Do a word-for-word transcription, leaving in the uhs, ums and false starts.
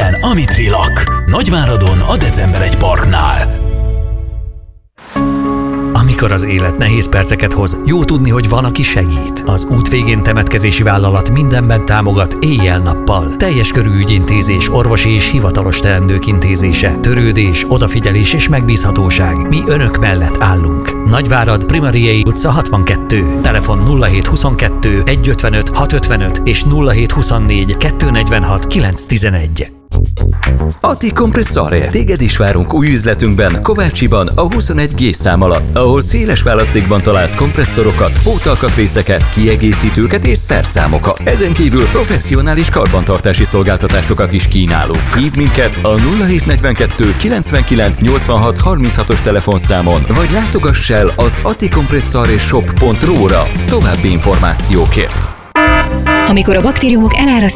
minden, amit rilak. Nagyváradon a December egy parknál. Amikor az élet nehéz perceket hoz, jó tudni, hogy van, aki segít. Az út végén temetkezési vállalat mindenben támogat éjjel-nappal. Teljes körű ügyintézés, orvosi és hivatalos teendők intézése, törődés, odafigyelés és megbízhatóság. Mi önök mellett állunk. Nagyvárad, Primariei utca hatvankettő. Telefon nulla hét huszonkettő egy ötvenöt hat ötvenöt és nulla hét huszonnégy kettő negyvenhat kilenc tizenegy. Ati Compressore. Téged is várunk új üzletünkben, Kovácsiban, a huszonegy G szám alatt, ahol széles választékban találsz kompresszorokat, pótalkatrészeket, kiegészítőket és szerszámokat. Ezen kívül professzionális karbantartási szolgáltatásokat is kínálunk. Hívd minket a nulla hét negyvenkettő kilencvenkilenc nyolcvanhat harminchatos telefonszámon, vagy látogass el az atikompressoreshop pont ro-ra további információkért. Amikor a baktériumok elárasztják